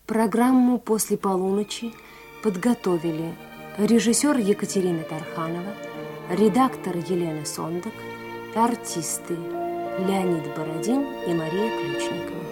Программу «После полуночи» подготовили режиссер Екатерина Тарханова, редактор Елена Сондак, артисты Леонид Бородин и Мария Ключникова.